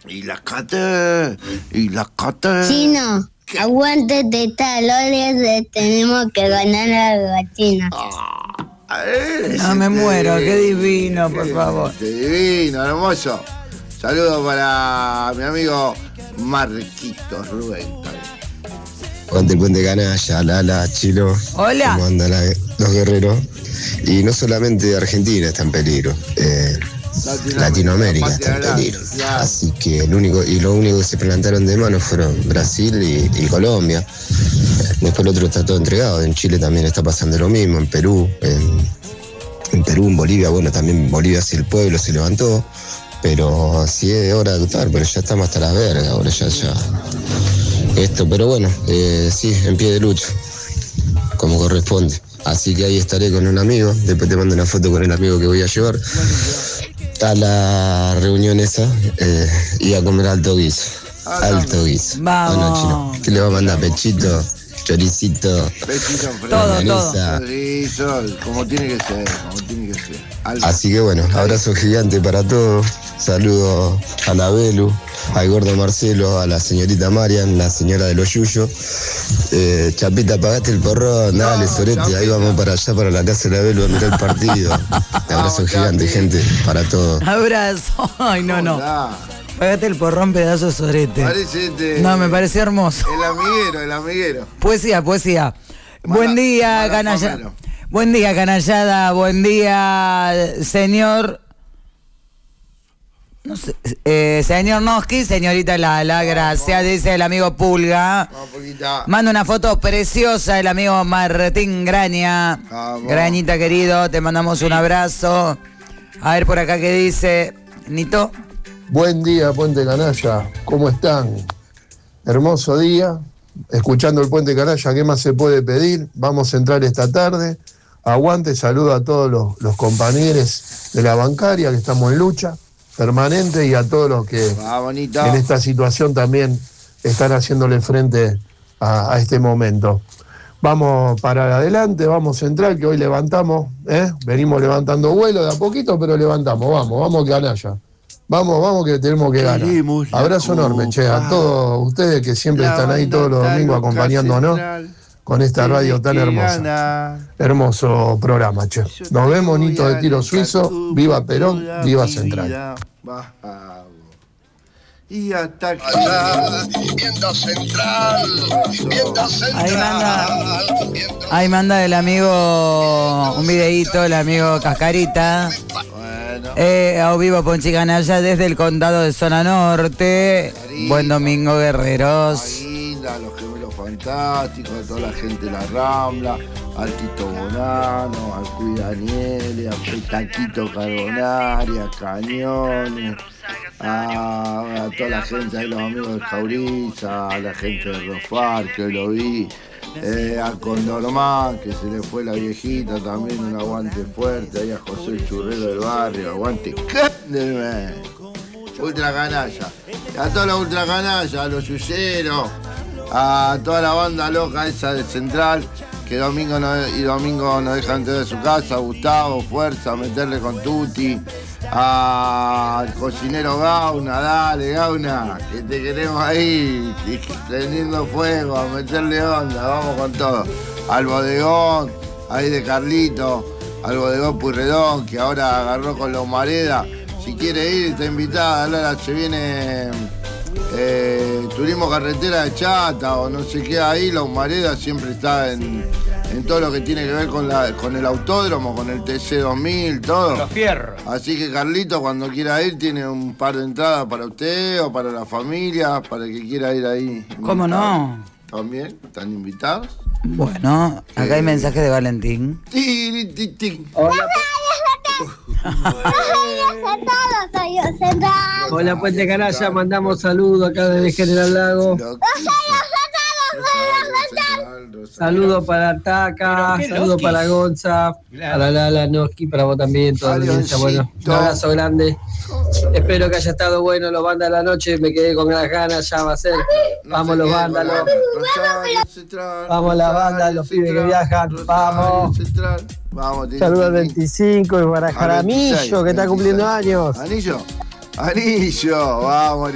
Y la cate. Chino, aguante de talores, tenemos que ganar a la China. No me muero, qué divino, por favor. Qué divino, hermoso. Saludos para mi amigo Marquitos Rubén. Aguante el puente canalla, Lala, Chilo. Hola. ¿Cómo andan los guerreros? Y no solamente Argentina está en peligro, Latinoamérica está en peligro. Así que lo único que se plantaron de mano fueron Brasil y Colombia. Después el otro está todo entregado. En Chile también está pasando lo mismo, en Perú, en Bolivia, bueno, también Bolivia, si el pueblo se levantó. Pero sí es hora de actuar, pero ya estamos hasta la verga, ahora ya. Esto, pero bueno, sí, en pie de lucha, como corresponde. Así que ahí estaré con un amigo, después te mando una foto con el amigo que voy a llevar a la reunión esa y a comer alto guiso. Alto guiso. Vamos. Bueno, Chino, ¿qué le va a mandar? Pechito, choricito, todo. Chorizo, como tiene que ser. Así que bueno, abrazo gigante para todos. Saludos a la Belu, al gordo Marcelo, a la señorita Marian, la señora de los Yuyos. Chapita, pagaste el porrón, dale, sorete, ahí vamos para allá, para la casa de la Belu a mirar el partido. Abrazo gigante, gente, para todos. Abrazo. Ay, no. Pagate el porrón, pedazo de sorete. No, me pareció hermoso. El amiguero. Poesía. Buen día, canalla. Buen día, canallada. Buen día, señor. No sé, señor Noski, señorita Lala, gracias, dice el amigo Pulga. Manda una foto preciosa el amigo Martín Graña. Grañita querido, te mandamos un abrazo. A ver por acá qué dice Nito. Buen día, Puente Canalla, ¿cómo están? Hermoso día, escuchando el Puente Canalla, ¿qué más se puede pedir? Vamos a entrar esta tarde. Aguante, saludo a todos los compañeros de la bancaria que estamos en lucha permanente y a todos los que en esta situación también están haciéndole frente a este momento. Vamos para adelante, vamos a entrar, que hoy levantamos, venimos levantando vuelo de a poquito, pero levantamos, vamos canalla. Vamos que tenemos que ganar. Abrazo enorme, a todos ustedes que siempre están ahí todos los domingos acompañándonos con esta radio tan hermosa. Hermoso programa, che. Nos vemos, Nito de Tiro Suizo. Viva Perón, viva Central. Y hasta aquí. Viendo Central. Ahí manda el amigo un videíto, el amigo Cascarita. A vivo Ponchi Canalla desde el condado de Zona Norte. Buen domingo, guerreros. Los gemelos fantásticos, a toda la gente de la Rambla, al Tito Bonano, al Cuy Daniele, al Petaquito Carbonari, a Cañones, a toda la gente, a los amigos de Cauriza, a la gente de Rofar, que hoy lo vi, a Condormán, que se le fue la viejita, también un aguante fuerte, ahí a José el Churrero del barrio, aguante ultra canalla, a todos los ultra canallas, a los yuyeros, a toda la banda loca esa de Central, que domingo no dejan de su casa, Gustavo, fuerza, meterle con Tuti, al cocinero Gauna, dale Gauna, que te queremos ahí, prendiendo fuego, a meterle onda, vamos con todo, al bodegón, ahí de Carlito, al bodegón Purredón, que ahora agarró con la Humareda, si quiere ir está invitada, ahora se viene turismo carretera de Chata o no sé qué ahí, la Humareda siempre está en todo lo que tiene que ver con el autódromo, con el TC2000, todo. Los fierros. Así que Carlito cuando quiera ir tiene un par de entradas para usted o para la familia, para el que quiera ir ahí. ¿Cómo no? También, están invitados. Bueno, acá hay mensaje de Valentín. Hola. Hola Puente Canalla, mandamos saludos acá desde General Lago. Saludos para Taca, saludos para Gonza, para Lala, Noski, para vos también, toda la audiencia. Bueno, un abrazo grande. Espero que haya estado bueno los bandas de la noche, me quedé con las ganas, ya va a ser. Vamos los vándalos. Vamos la banda, los pibes que viajan, vamos. Saludos al 25 y para Jaramillo que está cumpliendo años. Anillo, vamos.